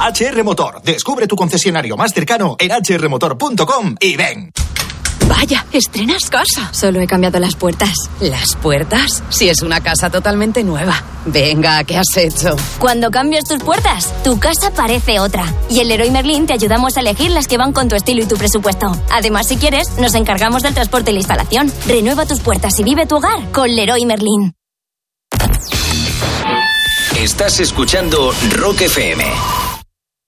HR Motor. Descubre tu concesionario más cercano en hrmotor.com y ven. Vaya, estrenas casa. Solo he cambiado las puertas. ¿Las puertas? Si es una casa totalmente nueva. Venga, ¿qué has hecho? Cuando cambias tus puertas, tu casa parece otra. Y en Leroy Merlin te ayudamos a elegir las que van con tu estilo y tu presupuesto. Además, si quieres, nos encargamos del transporte y la instalación. Renueva tus puertas y vive tu hogar con Leroy Merlin. Estás escuchando Rock FM.